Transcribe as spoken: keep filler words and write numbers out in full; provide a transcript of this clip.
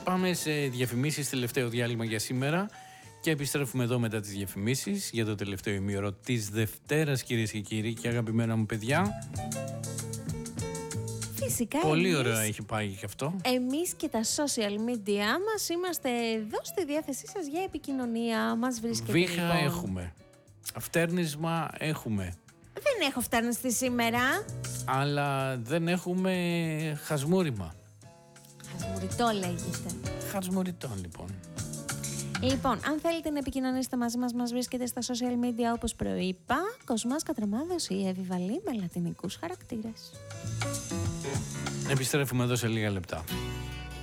Πάμε σε διαφημίσεις, τελευταίο διάλειμμα για σήμερα και επιστρέφουμε εδώ μετά τις διαφημίσεις για το τελευταίο ημίωρο της Δευτέρας, κυρίες και κύριοι και αγαπημένα μου παιδιά. Φυσικά. Πολύ εμείς, ωραίο έχει πάει και αυτό. Εμείς και τα social media μας είμαστε εδώ στη διάθεσή σας για επικοινωνία. Μας βρίσκεται. Βήχα λοιπόν. έχουμε. Φτέρνισμα έχουμε. Δεν έχω φτάνει σήμερα. Αλλά δεν έχουμε χασμούριμα. Χασμουριτό λέγεται. Χασμουριτό λοιπόν. Λοιπόν, αν θέλετε να επικοινωνήσετε μαζί μας, μας βρίσκεται στα social media όπως προείπα. Κοσμάς Κατραμάδος ή Εύη Βαλή με λατινικούς χαρακτήρες. Επιστρέφουμε εδώ σε λίγα λεπτά.